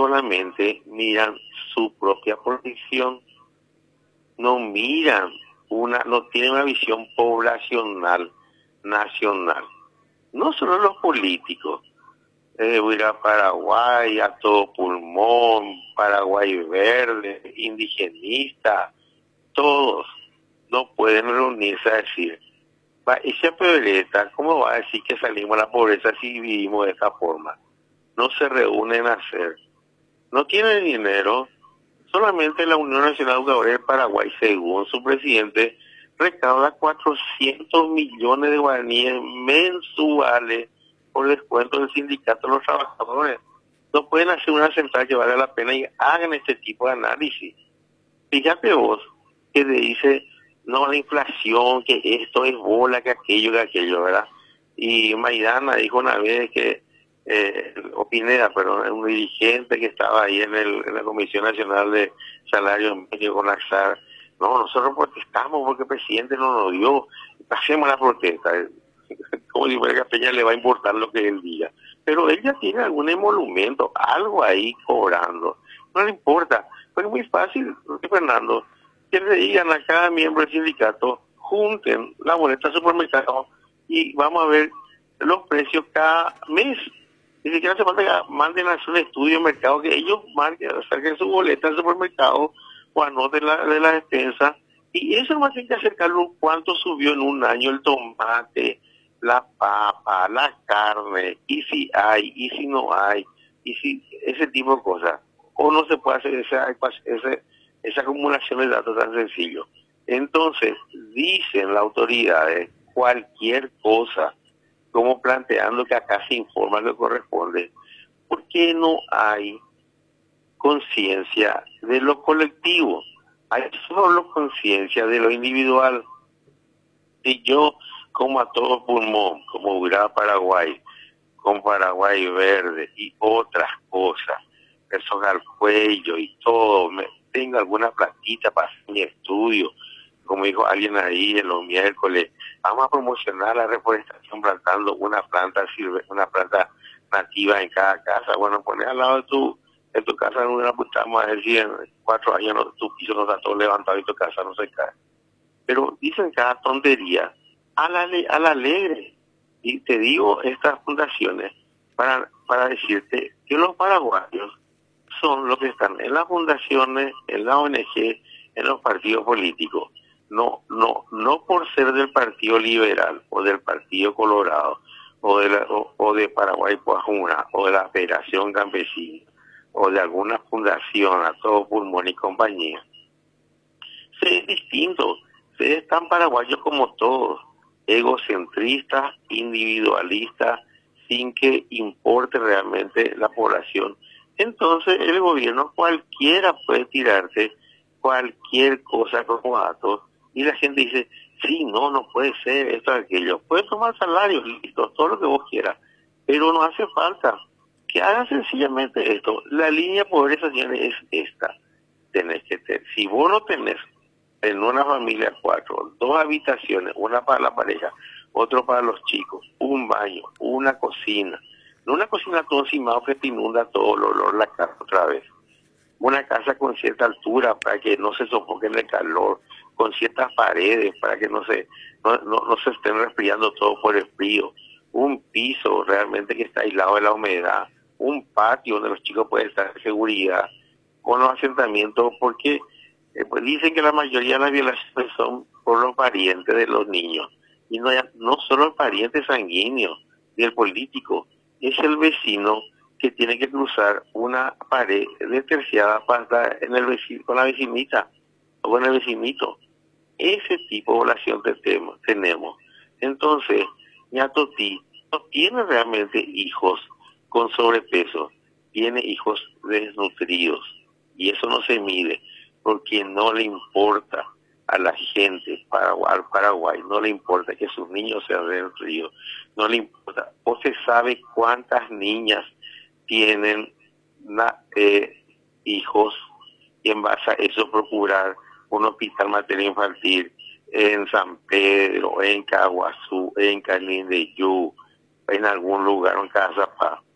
solamente miran su propia protección, no miran no tienen una visión poblacional, nacional. No solo los políticos, voy a ir a Paraguay a todo pulmón, Paraguay verde, indigenista, todos no pueden reunirse a decir, va, esa peoreta, ¿cómo va a decir que salimos a la pobreza si vivimos de esta forma? No se reúnen a hacer. No tienen dinero, solamente la Unión Nacional de Educadores del Paraguay, según su presidente, recauda 400 millones de guaraníes mensuales por descuento del sindicato de los trabajadores. No pueden hacer una central que valga la pena y hagan este tipo de análisis. Fíjate vos que te dice, no, la inflación, que esto es bola, que aquello, ¿verdad? Y Maidana dijo una vez que, Pineda, pero un dirigente que estaba ahí en la Comisión Nacional de Salario Medio con AXAR, no, nosotros protestamos porque el presidente no nos dio, hacemos la protesta. Como si fuera que a Peña le va a importar lo que él diga. Pero él ya tiene algún emolumento, algo ahí cobrando. No le importa. Pero es muy fácil, Fernando, que le digan a cada miembro del sindicato, junten la boleta del supermercado y vamos a ver los precios cada mes. Ni siquiera hace falta que manden a hacer un estudio de mercado, que ellos marquen, saquen su boleta del supermercado o anoten de la despensa. Y eso más tiene que acercarlo cuánto subió en un año el tomate, la papa, la carne, y si hay, y si no hay, y si ese tipo de cosas. O no se puede hacer esa acumulación de datos tan sencillo. Entonces, dicen las autoridades cualquier cosa, como planteando que acá se informa lo que corresponde. ¿Por qué no hay conciencia de lo colectivo? Hay solo conciencia de lo individual. Si yo, como a todo pulmón, como Urá Paraguay, con Paraguay verde y otras cosas, eso al cuello y todo, tengo alguna platita para hacer mi estudio, como dijo alguien ahí en los miércoles, vamos a promocionar la reforestación plantando una planta nativa en cada casa. Bueno, poner al lado de tu casa una, pues estamos a decir, en 4 años tu piso no está todo levantado y tu casa no se cae. Pero dicen cada tontería a la alegre. Y te digo estas fundaciones para decirte que los paraguayos son los que están en las fundaciones, en la ONG, en los partidos políticos. No por ser del Partido Liberal o del Partido Colorado o de Paraguay Puajuna o de la Federación Campesina o de alguna fundación a todo pulmón y compañía. Se es distinto, se es tan paraguayos como todos, egocentristas, individualistas, sin que importe realmente la población. Entonces el gobierno cualquiera puede tirarte cualquier cosa como datos y la gente dice, sí, no puede ser esto, aquello. Puedes tomar salarios, listo, todo lo que vos quieras, pero no hace falta que hagan sencillamente esto. La línea de pobreza es esta. Tenés que tener, si vos no tenés en una familia 4, 2 habitaciones, una para la pareja, otro para los chicos, un baño, una cocina, no una cocina todo encimado que te inunda todo el olor la casa otra vez, una casa con cierta altura para que no se sofoque en el calor, con ciertas paredes para que no se estén resfriando todo por el frío, un piso realmente que está aislado de la humedad, un patio donde los chicos pueden estar en seguridad, con los asentamientos, porque pues dicen que la mayoría de las violaciones son por los parientes de los niños, y no solo el pariente sanguíneo del político, es el vecino que tiene que cruzar una pared de terciada para estar con la vecinita o con el vecinito. Ese tipo de población tenemos. Entonces, Ñatotí no tiene realmente hijos con sobrepeso, tiene hijos desnutridos, y eso no se mide, porque no le importa a la gente, al Paraguay, no le importa que sus niños sean desnutridos, no le importa. ¿O se sabe cuántas niñas tienen hijos y en base a eso procurar un hospital materno infantil en San Pedro, en Caguazú, en Canindeyú, en algún lugar, en Cazapá?